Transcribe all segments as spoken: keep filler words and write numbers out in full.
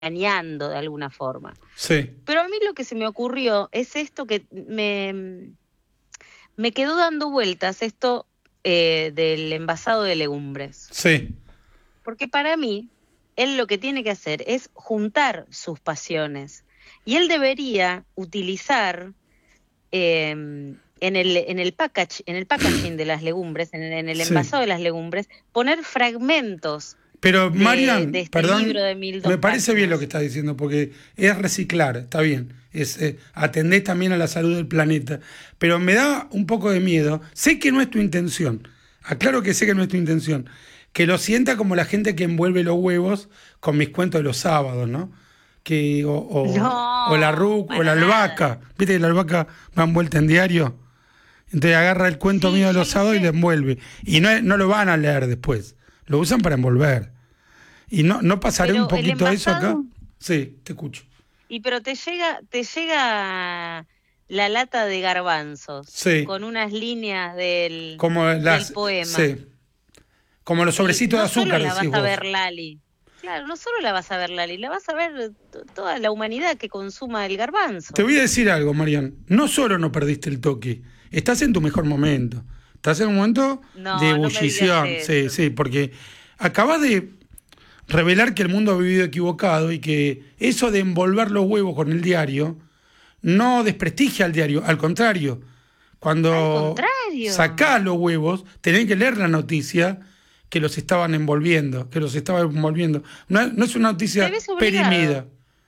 engañando de alguna forma. Sí. Pero a mí lo que se me ocurrió es esto que me, me quedó dando vueltas, esto eh, del envasado de legumbres. Sí. Porque para mí, él lo que tiene que hacer es juntar sus pasiones. Y él debería utilizar eh, en el, en el package, en el packaging de las legumbres, en el, en el Sí. envasado de las legumbres, poner fragmentos. Pero, de, Marian, de este perdón, libro de mil dos me parece páginas. bien lo que estás diciendo, porque es reciclar, está bien, es eh, atender también a la salud del planeta, pero me da un poco de miedo, sé que no es tu intención, aclaro que sé que no es tu intención, que lo sienta como la gente que envuelve los huevos con mis cuentos de los sábados, ¿no? Que, o, o, No, o la ruc, o la para albahaca, nada. ¿viste que la albahaca va envuelta en diario? Entonces agarra el cuento Sí, mío de yo los lo sábados y sé. lo envuelve, y no, es- no lo van a leer después, lo usan para envolver. ¿Y no, no pasaré un Pero el poquito eso acá? envasado, Sí, te escucho. y pero te llega, te llega la lata de garbanzos Sí, con unas líneas del, como del las, poema. sí, como los Y sobrecitos de no solo azúcar, la decís vas a vos. ver Lali, claro, no solo la vas a ver Lali, la vas a ver to- toda la humanidad que consuma el Te garbanzo. voy a decir algo, Marian. No solo no perdiste el toque, estás en tu mejor momento. Estás en un momento de No, no me digas ebullición. Sí, eso. sí, porque acabas de revelar que el mundo ha vivido equivocado y que eso de envolver los huevos con el diario no desprestigia al diario, al contrario. Al Cuando contrario. sacás los huevos, tenés que leer la noticia que los estaban envolviendo, que los estaban envolviendo. No, no es una noticia Te ves perimida. obligado.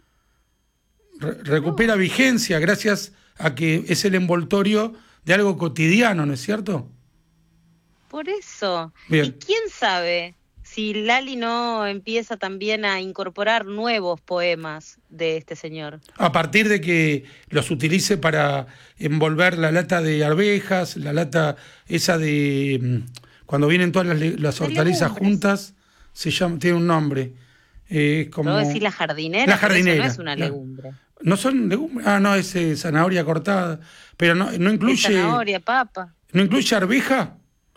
Re- recupera No. vigencia gracias a que es el envoltorio de algo cotidiano, ¿no es cierto? Por eso. ¿Y Bien. quién sabe si Lali no empieza también a incorporar nuevos poemas de este señor? A partir de que los utilice para envolver la lata de arvejas, la lata esa de mm, cuando vienen todas las, le- las De hortalizas legumbres. juntas, se llama, tiene un nombre. Eh, es como Puedo decir la jardinera, la pero eso no jardinera. es una la- legumbre. No son legumbres, ah, no, es eh, zanahoria cortada, pero no, no Es incluye, zanahoria, papa, no incluye arveja.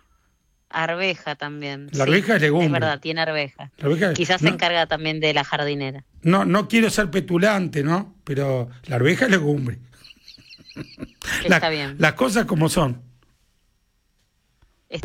arveja también. La Sí, arveja es legumbre. es verdad, tiene arveja. La arveja, Quizás se no, encarga también de la jardinera. no, no quiero ser petulante, ¿no? Pero la arveja es legumbre. La- Está bien. las cosas como son.